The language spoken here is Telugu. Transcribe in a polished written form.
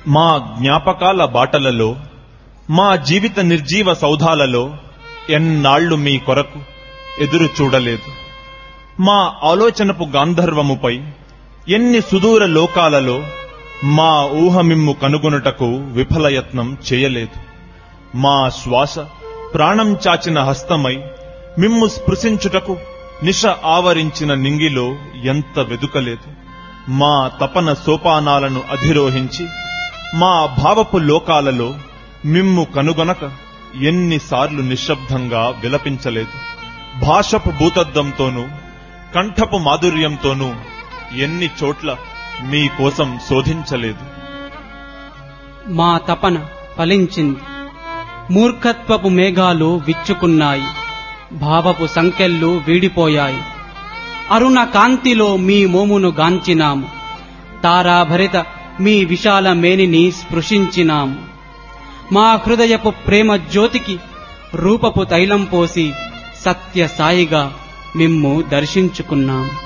మా జ్ఞాపకాల బాటలలో, మా జీవిత నిర్జీవ సౌధాలలో ఎన్నాళ్లు మీ కొరకు ఎదురు చూడలేదు. మా ఆలోచనపు గాంధర్వముపై ఎన్ని సుదూర లోకాలలో మా ఊహ మిమ్ము కనుగొనుటకు విఫలయత్నం చేయలేదు. మా శ్వాస ప్రాణం చాచిన హస్తమై మిమ్ము స్పృశించుటకు నిశ ఆవరించిన నింగిలో ఎంత వెదుకలేదు. మా తపన సోపానాలను అధిరోహించి మా భావపు లోకాలలో మిమ్ము కనుగొనక ఎన్నిసార్లు నిశ్శబ్దంగా విలపించలేదు. భాషపు భూతద్దంతోనూ కంఠపు మాధుర్యంతోనూ ఎన్ని చోట్ల మీకోసం శోధించలేదు. మా తపన ఫలించింది. మూర్ఖత్వపు మేఘాలు విచ్చుకున్నాయి. భావపు సంకెళ్ళు వీడిపోయాయి. అరుణ కాంతిలో మీ మోమును గాంచినాము. తారాభరిత మీ విశాల మేనిని స్పృశించినాము. మా హృదయపు ప్రేమ జ్యోతికి రూపపు తైలం పోసి సత్య సాయిగా మిమ్ము దర్శించుకున్నాము.